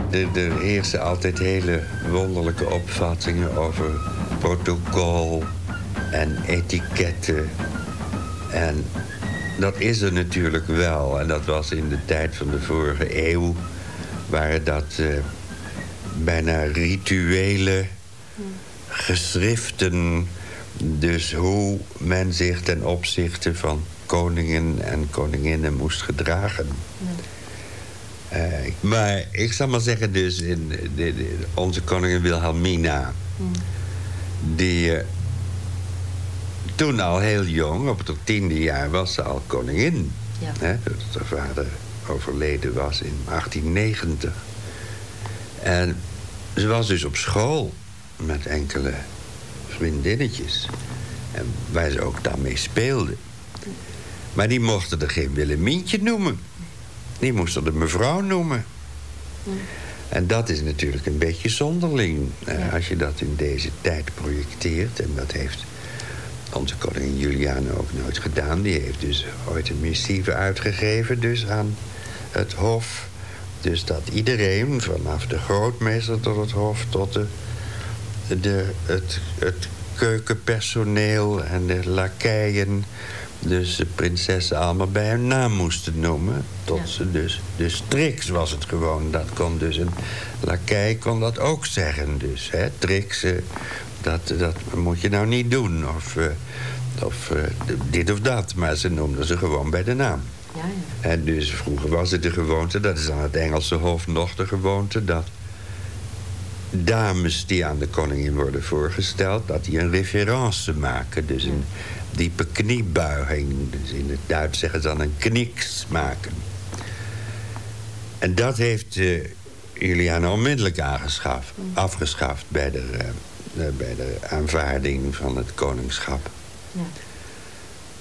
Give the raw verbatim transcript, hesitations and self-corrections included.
er, er heersen altijd hele wonderlijke opvattingen over protocol en etiketten. En dat is er natuurlijk wel. En dat was in de tijd van de vorige eeuw, waren dat uh, bijna rituele geschriften. Dus hoe men zich ten opzichte van koningen en koninginnen moest gedragen. Ja. Uh, maar ik zal maar zeggen, dus in de, de, onze koningin Wilhelmina, mm. die uh, toen al heel jong, op het tiende jaar, was ze al koningin. Ja. Hè, dat haar vader overleden was in achttien negentig. En ze was dus op school met enkele vriendinnetjes. En waar ze ook daarmee speelden. Maar die mochten er geen Willemientje noemen. Die moesten er mevrouw noemen. Ja. En dat is natuurlijk een beetje zonderling. Ja. Uh, als je dat in deze tijd projecteert. En dat heeft onze koningin Juliana ook nooit gedaan. Die heeft dus ooit een missieve uitgegeven dus aan het hof. Dus dat iedereen, vanaf de grootmeester tot het hof, tot de, de, het, het keukenpersoneel en de lakeien, dus de prinsessen allemaal bij hun naam moesten noemen. Tot ja. ze dus, dus Trix was het gewoon. Dat kon dus een lakei kon dat ook zeggen. Dus hè, Trix, uh, dat, dat moet je nou niet doen. Of, uh, of uh, dit of dat. Maar ze noemden ze gewoon bij de naam. Ja, ja. En dus vroeger was het de gewoonte, dat is aan het Engelse hof nog de gewoonte, dat dames die aan de koningin worden voorgesteld, dat die een reverence maken. Dus een diepe kniebuiging. Dus in het Duits zeggen ze dan een kniks maken. En dat heeft uh, Juliana onmiddellijk aangeschaft, afgeschaft bij de, uh, bij de aanvaarding van het koningschap. Ja.